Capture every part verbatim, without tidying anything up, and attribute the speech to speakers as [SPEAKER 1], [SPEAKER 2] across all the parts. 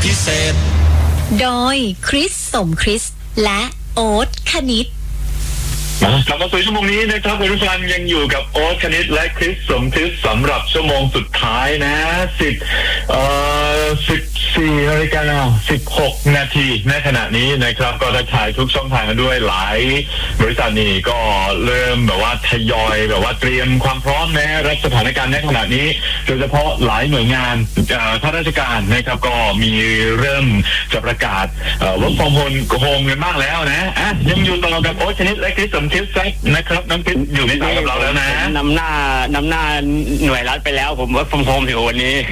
[SPEAKER 1] พิเศษ
[SPEAKER 2] โดยคริสสมคริสและโอ๊ตคณิต
[SPEAKER 3] กลับมาสู่ชั่วโมงนี้นะครับคุณผู้ฟังยังอยู่กับโอ๊ตคณิตและคริสสมคริสสำหรับชั่วโมงสุดท้ายนะสิบเอ่อสิบสี่นาฬิกาสิบหกนาทีในขณะนี้นะครับก็ทักทายทุกช่องทางกันด้วยหลายบริษัทนี่ก็เริ่มแบบว่าทยอยแบบว่าเตรียมความพร้อมนะรับสถานการณ์ในขณะนี้โดยเฉพาะหลายหน่วยงานข้าราชการนะครับก็มีเริ่มจะประกาศว่าฟอร์มโฮมโฮมกันบ้างแล้วนะอ่ะยังอยู่ต่อกับโอ๊ตคณิตและคริสสมคริสนะครับน้องคริสอยู่ในสายกับเราแล้วนะ
[SPEAKER 4] นำหน้านำหน้าหน่วยรัฐไปแล้วผมว่าฟอร์มโฮมอยู่วันนี้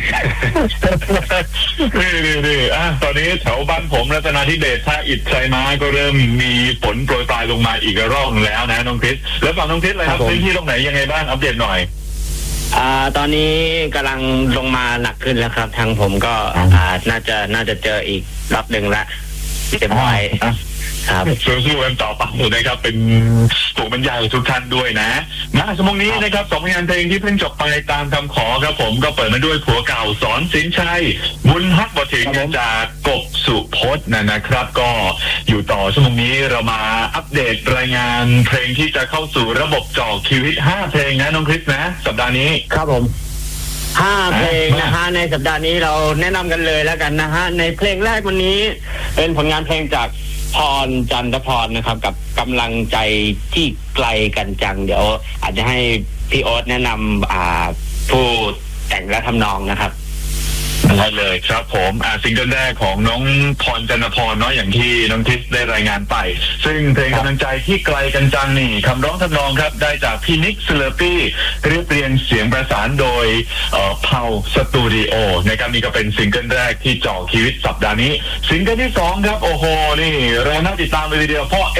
[SPEAKER 3] นี่นี่นี่อ่ะตอนนี้แถวบ้านผมรัตนาธิเบศท่าอิฐชัยม้าก็เริ่มมีฝนโปรยปลายลงมาอีกรอบแล้วนะน้องคริสแล้วฝั่งน้องคริสเลยครับพื้นที่ตรงไหนยังไงบ้างอัปเดตหน่อย
[SPEAKER 4] อ่าตอนนี้กำลังลงมาหนักขึ้นแล้วครับทางผมก็อ่าน่าจะน่าจะเจออีกรอบหนึ่งละเต็มไว้ครับ
[SPEAKER 3] สู้ๆกันต่อไปนะครับเป็นตัวบรรยายทุกท่านด้วยนะมาชั่วโมงนี้นะครับสองงานเพลงที่เพิ่งจบไปตามคำขอครับผมก็เปิดมาด้วยผัวเก่าสอนสินชัยบุญฮักบ่ถึงจากกบสุพจน์นะนะครับก็อยู่ต่อชั่วโมงนี้เรามาอัปเดตรายงานเพลงที่จะเข้าสู่ระบบจอคิวฮิตห้าเพลงนะน้องคริสนะสัปดาห์นี้
[SPEAKER 4] ครับผมห้าเพลงนะฮะในสัปดาห์นี้เราแนะนำกันเลยแล้วกันนะฮะในเพลงแรกวันนี้เป็นผลงานเพลงจากพรจันทพรนะครับกับกำลังใจที่ไกลกันจังเดี๋ยวอาจจะให้พี่โอ๊ตแนะนำอ่าผู้แต่งและทำนองนะครับ
[SPEAKER 3] ได้เลยครับผมอ่าซิงเกิลแรกของน้องพรจันทพรเนาะอย่างที่น้องทิสได้รายงานไปซึ่งเพลงกำลังใจที่ไกลกันจังนี่คำร้องทำนองครับได้จากพี่นิกสเลอร์ปี้เรียบเรียงเสียงประสานโดยเอ่อเพาสตูดิโอนะครับนี่ก็เป็นซิงเกิลแรกที่จ่อชีวิตสัปดาห์นี้ซิงเกิลที่สองครับโอ้โหนี่เราน่าติดตามเลยทีเดียวเพราะ